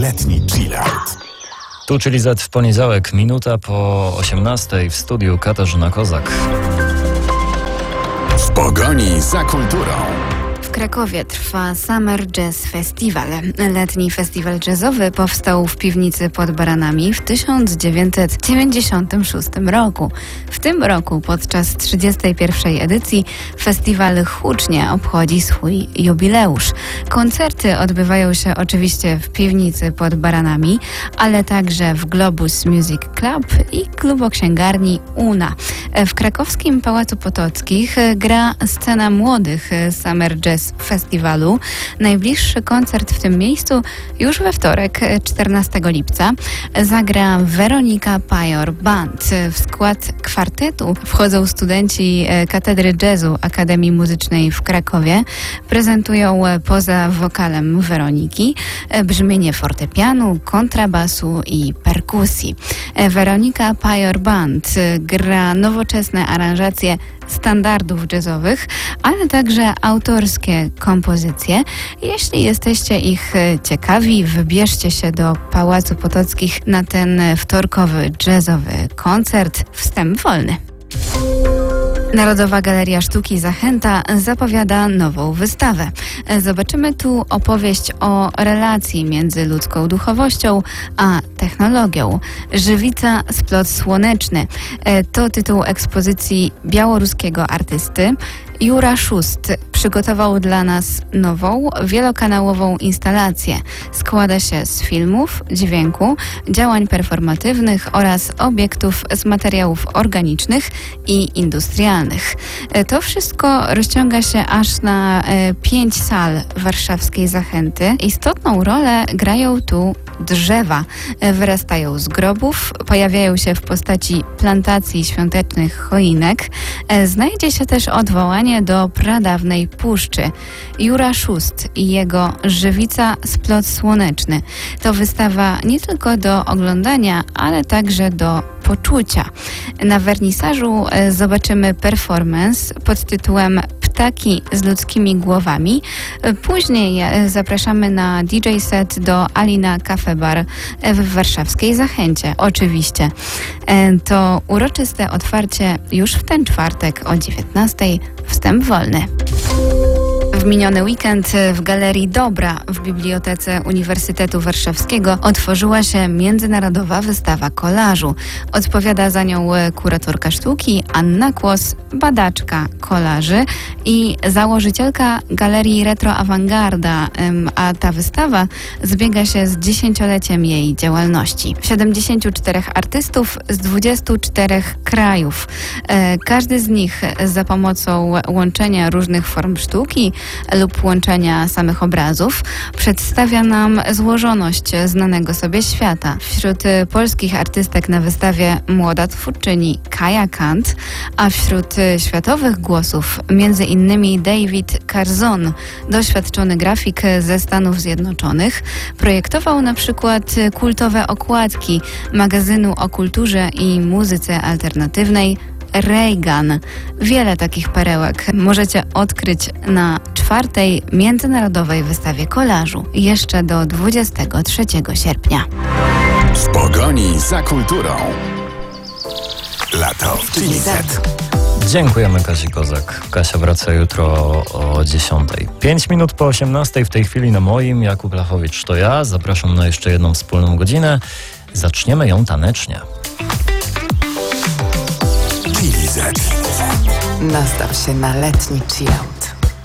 letni chillout. Tu czyli Z w poniedziałek, minuta po 18 w studiu Katarzyna Kozak. W pogoni za kulturą. W Krakowie trwa Summer Jazz Festival. Letni festiwal jazzowy powstał w piwnicy pod Baranami w 1996 roku. W tym roku podczas 31. edycji festiwal hucznie obchodzi swój jubileusz. Koncerty odbywają się oczywiście w piwnicy pod Baranami, ale także w Globus Music Club i kluboksięgarni Una. W krakowskim Pałacu Potockich gra scena młodych Summer Jazz Festiwalu. Najbliższy koncert w tym miejscu już we wtorek, 14 lipca. Zagra Weronika Pajor Band. W skład kwartetu wchodzą studenci Katedry Jazzu Akademii Muzycznej w Krakowie. Prezentują poza wokalem Weroniki brzmienie fortepianu, kontrabasu i perkusji. Weronika Pajor Band gra nowoczesne aranżacje standardów jazzowych, ale także autorskie kompozycje. Jeśli jesteście ich ciekawi, wybierzcie się do Pałacu Potockich na ten wtorkowy jazzowy koncert. Wstęp wolny. Narodowa Galeria Sztuki Zachęta zapowiada nową wystawę. Zobaczymy tu opowieść o relacji między ludzką duchowością a technologią. Żywica splot słoneczny to tytuł ekspozycji białoruskiego artysty. Jura Szust przygotował dla nas nową, wielokanałową instalację. Składa się z filmów, dźwięku, działań performatywnych oraz obiektów z materiałów organicznych i industrialnych. To wszystko rozciąga się aż na 5 sal warszawskiej Zachęty. Istotną rolę grają tu drzewa. Wyrastają z grobów, pojawiają się w postaci plantacji świątecznych choinek. Znajdzie się też odwołanie do pradawnej puszczy. Jura Szust i jego Żywica splot słoneczny. To wystawa nie tylko do oglądania, ale także do poczucia. Na wernisażu zobaczymy performance pod tytułem Ptaki z ludzkimi głowami. Później zapraszamy na DJ set do Alina Cafe Bar w warszawskiej Zachęcie. Oczywiście. To uroczyste otwarcie już w ten czwartek o 19:00. Wstęp wolny. W miniony weekend w Galerii Dobra w Bibliotece Uniwersytetu Warszawskiego otworzyła się międzynarodowa wystawa kolażu. Odpowiada za nią kuratorka sztuki Anna Kłos, badaczka kolaży i założycielka Galerii Retro Awangarda, a ta wystawa zbiega się z 10-leciem jej działalności. 74 artystów z 24 krajów. Każdy z nich za pomocą łączenia różnych form sztuki lub łączenia samych obrazów przedstawia nam złożoność znanego sobie świata. Wśród polskich artystek na wystawie młoda twórczyni Kaja Kant, a wśród światowych głosów między innymi David Carzon, doświadczony grafik ze Stanów Zjednoczonych. Projektował na przykład kultowe okładki magazynu o kulturze i muzyce alternatywnej Reagan. Wiele takich perełek możecie odkryć na 4. Międzynarodowej Wystawie Kolażu jeszcze do 23 sierpnia. W pogoni za kulturą. Lato w Chili Z. Dziękujemy Kasi Kozak. Kasia wraca jutro o 10:00. 5 minut po 18:00 w tej chwili na moim. Jakub Lachowicz to ja. Zapraszam na jeszcze jedną wspólną godzinę. Zaczniemy ją tanecznie. Chili Z. Nastaw się na letni chillout.